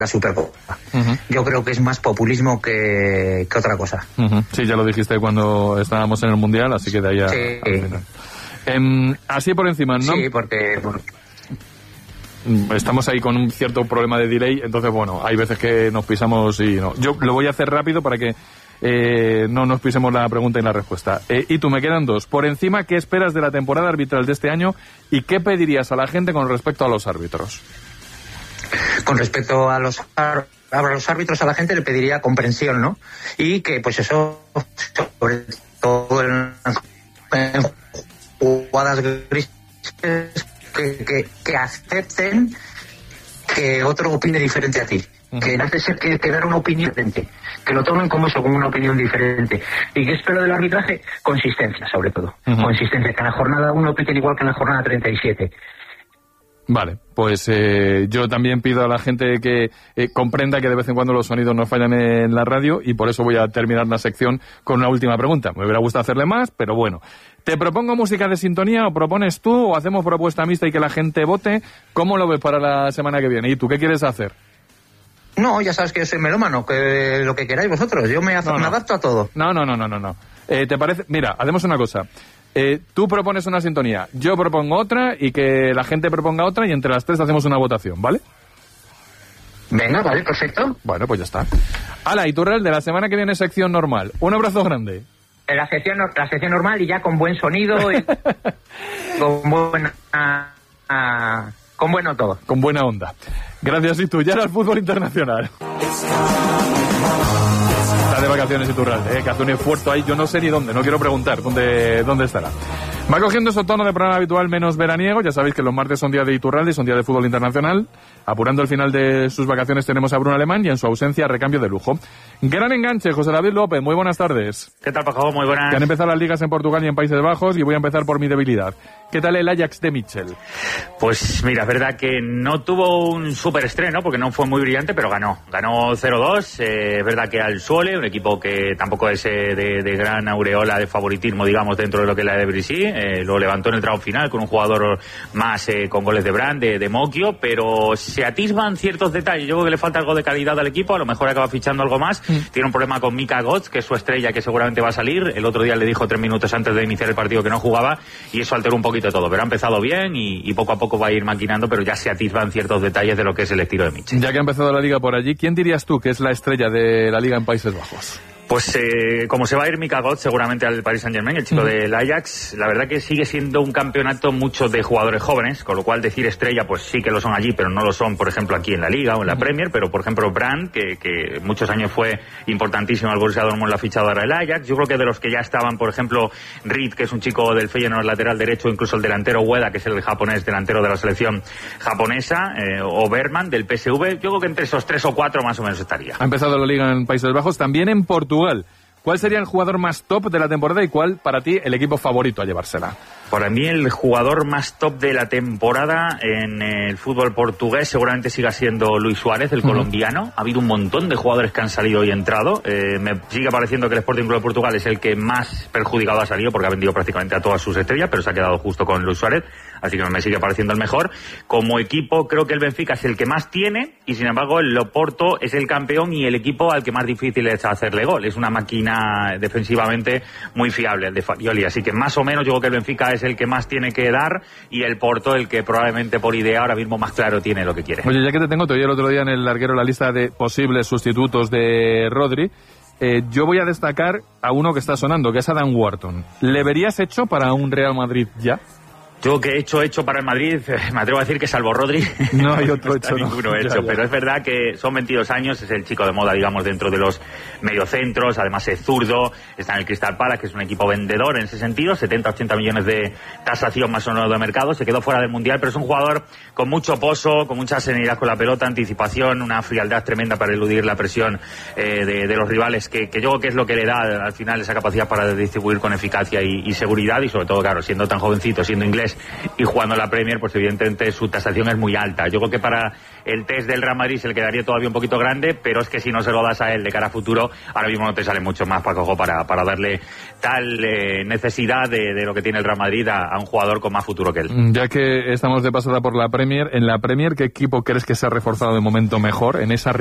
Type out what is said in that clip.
la Supercopa. Yo creo que es más populismo que otra cosa. Sí, ya lo dijiste cuando estábamos en el Mundial, así que de ahí a... Sí. Así por encima, ¿no? Sí, porque estamos ahí con un cierto problema de delay, entonces bueno, hay veces que nos pisamos y no. Yo lo voy a hacer rápido para que no nos pisemos la pregunta y la respuesta. Y tú, me quedan dos. Por encima, ¿qué esperas de la temporada arbitral de este año y qué pedirías a la gente con respecto a los árbitros? Con respecto a los árbitros, a la gente le pediría comprensión, ¿no? Y que, pues eso, sobre todo en jugadas grises, que acepten que otro opine diferente a ti. Que no hace ser que dar una opinión diferente, que lo tomen como eso, como una opinión diferente. ¿Y qué espero del arbitraje? Consistencia, sobre todo. Consistencia, que en la jornada 1 piten igual que en la jornada 37. Vale, pues yo también pido a la gente que comprenda que de vez en cuando los sonidos nos fallan en la radio, y por eso voy a terminar la sección con una última pregunta. Me hubiera gustado hacerle más, pero bueno. ¿Te propongo música de sintonía o propones tú o hacemos propuesta mixta y que la gente vote? ¿Cómo lo ves para la semana que viene? ¿Y tú qué quieres hacer? No, ya sabes que yo soy melómano, que lo que queráis vosotros. Yo me adapto a todo. No. ¿Te parece? Mira, hacemos una cosa. Tú propones una sintonía, yo propongo otra y que la gente proponga otra y entre las tres hacemos una votación, ¿vale? Venga, vale, perfecto. Bueno, pues ya está. Hala, Iturralde, de la semana que viene sección normal. Un abrazo grande. La sección normal y ya con buen sonido y con bueno todo. Con buena onda. Gracias, y tú. Ya era el fútbol internacional. Está de vacaciones Iturralde, que hace un esfuerzo ahí, yo no sé ni dónde, no quiero preguntar dónde estará. Va cogiendo su tono de programa habitual menos veraniego. Ya sabéis que los martes son día de Iturralde, son día de fútbol internacional. Apurando el final de sus vacaciones tenemos a Bruno Alemán y en su ausencia recambio de lujo. Gran enganche, José David López, muy buenas tardes. ¿Qué tal, Paco? Muy buenas. Que han empezado las ligas en Portugal y en Países Bajos y voy a empezar por mi debilidad. ¿Qué tal el Ajax de Mitchell? Pues mira, es verdad que no tuvo un súper estreno porque no fue muy brillante, pero ganó 0-2. Es verdad que al Sole, un equipo que tampoco es de gran aureola de favoritismo, digamos, dentro de lo que es la de Brisí, lo levantó en el tramo final con un jugador más con goles de Brand, de Mocchio, pero se atisban ciertos detalles. Yo creo que le falta algo de calidad al equipo, a lo mejor acaba fichando algo más. Tiene un problema con Mika Götze, que es su estrella, que seguramente va a salir. El otro día le dijo 3 minutos antes de iniciar el partido que no jugaba y eso alteró un poquito todo, pero ha empezado bien y poco a poco va a ir maquinando, pero ya se atisban ciertos detalles de lo que es el estilo de Mitchell. Ya que ha empezado la liga por allí, ¿quién dirías tú que es la estrella de la liga en Países Bajos? Pues como se va a ir Mika Götze seguramente al Paris Saint-Germain, el chico del Ajax, la verdad que sigue siendo un campeonato mucho de jugadores jóvenes, con lo cual decir estrella pues sí que lo son allí, pero no lo son, por ejemplo, aquí en la Liga o en la Premier, pero por ejemplo Brand, que muchos años fue importantísimo al Borussia Dortmund, la fichado ahora el Ajax. Yo creo que de los que ya estaban, por ejemplo, Reed, que es un chico del Feyenoord lateral derecho, incluso el delantero Ueda, que es el japonés delantero de la selección japonesa, o Berman del PSV, yo creo que entre esos 3 o 4 más o menos estaría. Ha empezado la Liga en Países Bajos, también en Portugal. ¿Cuál sería el jugador más top de la temporada y cuál para ti el equipo favorito a llevársela? Para mí el jugador más top de la temporada en el fútbol portugués seguramente siga siendo Luis Suárez, el colombiano. Ha habido un montón de jugadores que han salido y entrado. Me sigue pareciendo que el Sporting Club de Portugal es el que más perjudicado ha salido porque ha vendido prácticamente a todas sus estrellas, pero se ha quedado justo con Luis Suárez, así que me sigue pareciendo el mejor. Como equipo creo que el Benfica es el que más tiene y sin embargo el Oporto es el campeón y el equipo al que más difícil es hacerle gol. Es una máquina defensivamente muy fiable el de Farioli, así que más o menos yo creo que el Benfica es el que más tiene que dar y el Porto el que probablemente por idea ahora mismo más claro tiene lo que quiere. Oye, ya que te tengo, te oí el otro día en el larguero la lista de posibles sustitutos de Rodri. Yo voy a destacar a uno que está sonando, que es Adam Wharton. ¿Le verías hecho para un Real Madrid ya? Yo que he hecho para el Madrid, me atrevo a decir que salvo Rodri, no hay otro hecho, ninguno hecho, ya. Pero es verdad que son 22 años, es el chico de moda, digamos, dentro de los mediocentros, además es zurdo, está en el Crystal Palace, que es un equipo vendedor en ese sentido, 70-80 millones de tasación más o menos de mercado, se quedó fuera del Mundial, pero es un jugador con mucho pozo, con mucha serenidad con la pelota, anticipación, una frialdad tremenda para eludir la presión de los rivales, que yo creo que es lo que le da al final esa capacidad para distribuir con eficacia y seguridad, y sobre todo, claro, siendo tan jovencito, siendo inglés y jugando en la Premier, pues evidentemente su tasación es muy alta. Yo creo que para el test del Real Madrid se le quedaría todavía un poquito grande, pero es que si no se lo das a él de cara a futuro, ahora mismo no te sale mucho más, Paco, para darle tal necesidad de lo que tiene el Real Madrid a un jugador con más futuro que él. Ya que estamos de pasada por la Premier, en la Premier, ¿qué equipo crees que se ha reforzado de momento mejor en esa